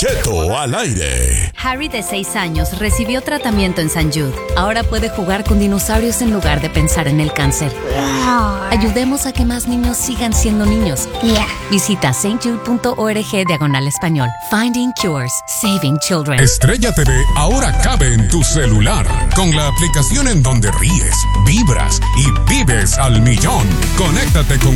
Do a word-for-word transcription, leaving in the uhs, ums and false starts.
Keto al aire. Harry, de seis años, recibió tratamiento en Saint Jude. Ahora puede jugar con dinosaurios en lugar de pensar en el cáncer. Ayudemos a que más niños sigan siendo niños. Yeah. Visita stjude.org diagonal español. Finding Cures. Saving Children. Estrella T V ahora cabe en tu celular. Con la aplicación en donde ríes, vibras y vives al millón. Conéctate con